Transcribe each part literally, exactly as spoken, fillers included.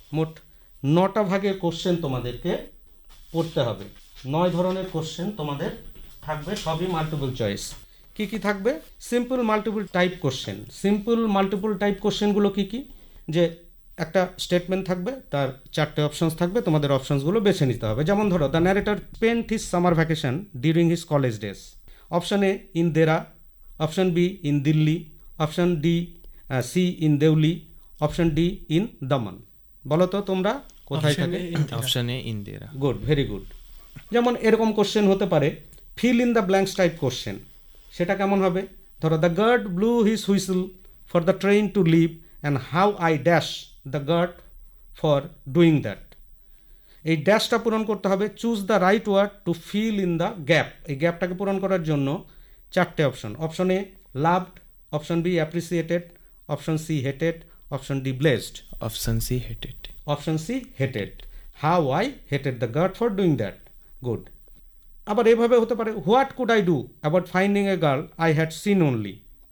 মোট নটা ভাগের কোশ্চেন তোমাদেরকে পড়তে হবে। নয় ধরনের কোশ্চেন তোমাদের থাকবে, সবই মাল্টিপল চয়েস। কি কি থাকবে? Simple multiple type question. Simple multiple type কোশ্চেনগুলো কি কি? যে একটা স্টেটমেন্ট থাকবে, তার চারটে অপশনস থাকবে, তোমাদের অপশনসগুলো বেছে নিতে হবে। যেমন ধরো, the narrator spent his summer vacation during his college days. Option A in দেরা, option be in Delhi, option D C in Deuli, option D in দমন। বলো তো তোমরা কোথায় থাকে? Option A in দেরা। Good, very good. যেমন এরকম কোশ্চেন হতে পারে, fill in the blanks type question. সেটা কেমন হবে? ধরো, the guard blue his whistle for the train two live and how I dash the guard for doing that. এই ড্যাশটা পূরণ করতে হবে। Choose the right word two fill in the gap. এই গ্যাপটাকে পূরণ করার জন্য চারটে option. Option A loved, option B appreciated, option C hated, option D blessed. Option C hated. Option C hated. How I hated the guard for doing that. Good. আবার এভাবে হতে পারে, what could I do about finding a girl I had seen only.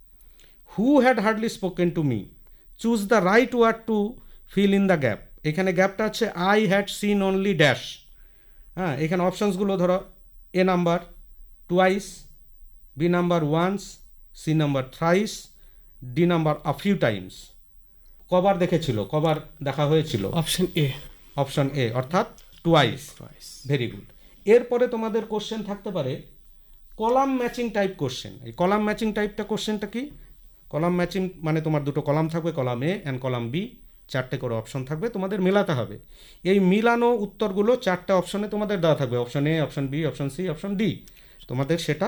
Who had hardly spoken to me. Choose the right word two fill in the gap. এখানে গ্যাপটা হচ্ছে I had seen only dash. হ্যাঁ, এখানে অপশানসগুলো ধরো, এ number twice, B number once, C number thrice, D number a few Times. কবার দেখেছিল, কবার দেখা হয়েছিল? Option A. অপশন এ অর্থাৎ টুয়াইস। Very good. এরপরে তোমাদের কোশ্চেন থাকতে পারে কলাম ম্যাচিং টাইপ কোশ্চেন। এই কলাম ম্যাচিং টাইপটা কোশ্চেনটা কি? কলাম ম্যাচিং মানে তোমার দুটো কলাম থাকবে, column A and column B, চারটে করে অপশন থাকবে, তোমাদের মেলাতে হবে। এই মিলানো উত্তরগুলো চারটে অপশনে তোমাদের দেওয়া থাকবে, option A, option B, option C, option D. তোমাদের সেটা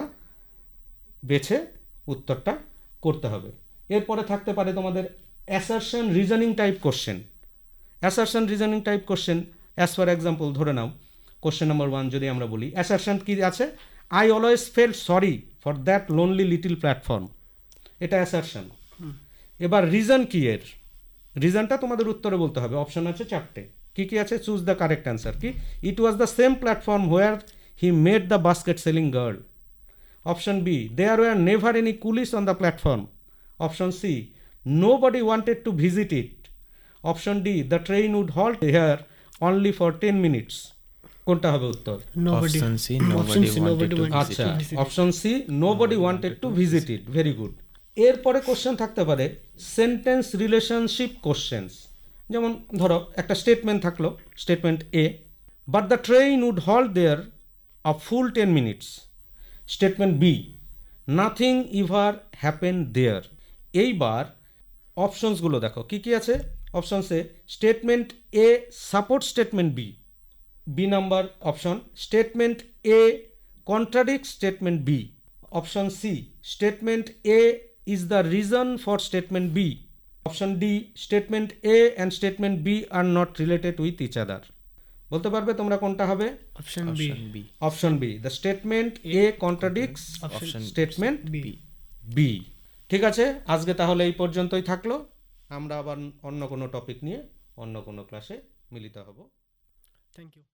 বেছে উত্তরটা করতে হবে। এরপরে থাকতে পারে তোমাদের assertion reasoning type question. Assertion reasoning type question, as for example ধরে নাও, কোশ্চেন নাম্বার ওয়ান যদি আমরা বলি, অ্যাসারশন কি আছে? I always felt sorry for that lonely little platform. এটা অ্যাসারশন। এবার রিজন কি এর? রিজনটা তোমাদের উত্তরে বলতে হবে। অপশন আছে চারটে। কি কি আছে? Choose the correct answer. কি? ইট was the same platform where he made the basket selling girl. Option B, there were never any Colles on the platform. Option C, nobody wanted to visit it. Option D, the train would halt hair only for ten minutes. কোনটা হবে উত্তর? Option C, nobody. আচ্ছা, option C, nobody wanted to visit it. Very good. এরপরে question থাকতে পারে sentence relationship questions. যেমন ধরো, একটা স্টেটমেন্ট থাকলো, statement A, but the train would halt there a full ten minutes. Statement B, nothing ever happen দেয়ার। এইবার অপশনসগুলো দেখো কি কি আছে। Options A, statement A support statement B. B number option, statement A contradict statement B. Option C, statement A is the reason for statement B. Option D, statement A and statement B are not related with each other. বলতে পারবে তোমরা কোনটা হবে? Option B. Option B, the statement A contradicts statement B. ঠিক আছে, আজকে তাহলে এই পর্যন্তই থাকলো। আমরা আবার অন্য কোনো টপিক নিয়ে অন্য কোনো ক্লাসে মিলিত হব। Thank you.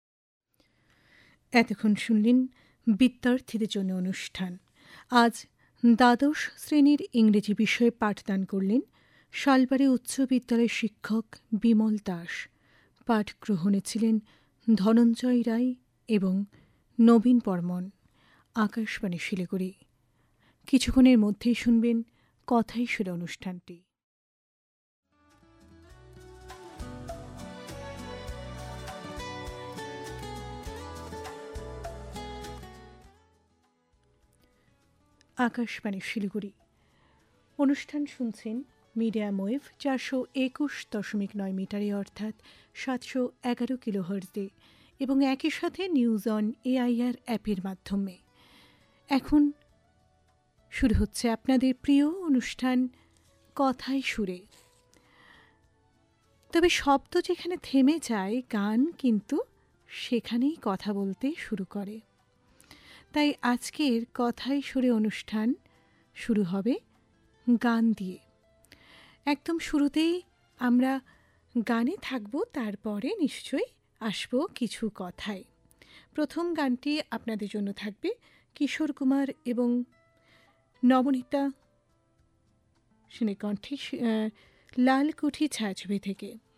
এতক্ষণ শুনলেন বিদ্যার্থীদের জন্য অনুষ্ঠান। আজ দ্বাদশ শ্রেণীর ইংরেজি বিষয়ে পাঠদান করলেন শালবাড়ি উচ্চ বিদ্যালয়ের শিক্ষক বিমল দাস। পাঠ গ্রহণে ছিলেন ধনঞ্জয় রায় এবং নবীন বর্মন। আকাশবাণী শিলিগুড়ি। কিছুক্ষণের মধ্যেই শুনবেন কথাই সুরে অনুষ্ঠানটি। আকাশবাণী শিলিগুড়ি। অনুষ্ঠান শুনছেন মিডিয়াম ওয়েভ চারশো একুশ দশমিক নয় মিটারে, অর্থাৎ সাতশো এগারো কিলোহার্টজে, এবং একই সাথে নিউজ অন এআইআর অ্যাপের মাধ্যমে। এখন শুরু হচ্ছে আপনাদের প্রিয় অনুষ্ঠান কথাই সুরে। তবে শব্দ যেখানে থেমে যায়, গান কিন্তু সেখানেই কথা বলতে শুরু করে। তাই আজকের কথাই সুরে অনুষ্ঠান শুরু হবে গান দিয়ে। একদম শুরুতেই আমরা গানে থাকব, তারপরে নিশ্চয়ই আসবো কিছু কথায়। প্রথম গানটি আপনাদের জন্য থাকবে কিশোর কুমার এবং নবনীতা সেনের কণ্ঠে, লালকুঠি ছায়াছবি থেকে।